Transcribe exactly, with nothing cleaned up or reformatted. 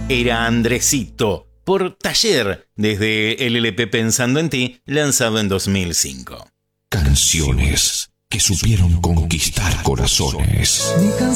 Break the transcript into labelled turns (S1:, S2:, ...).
S1: era Andresito, por Taller, desde el L P Pensando en Ti, lanzado en dos mil cinco.
S2: Canciones que supieron conquistar corazones.
S3: Mi canción